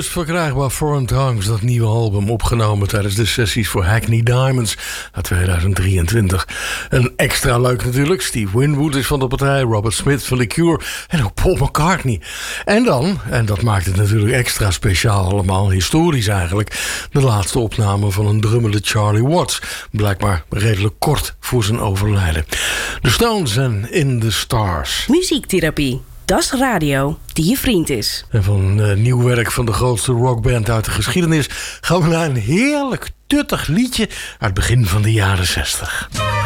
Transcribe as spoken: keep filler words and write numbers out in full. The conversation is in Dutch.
dus verkrijgbaar Foreign Tongues, dat nieuwe album opgenomen tijdens de sessies voor Hackney Diamonds uit tweeduizend drieëntwintig. En extra leuk natuurlijk, Steve Winwood is van de partij, Robert Smith van The Cure en ook Paul McCartney. En dan, en dat maakt het natuurlijk extra speciaal allemaal, historisch eigenlijk, de laatste opname van een drummende Charlie Watts. Blijkbaar redelijk kort voor zijn overlijden. The Stones en In the Stars. Muziektherapie. Dat is radio die je vriend is. En van uh, nieuw werk van de grootste rockband uit de geschiedenis gaan we naar een heerlijk tuttig liedje uit het begin van de jaren zestig.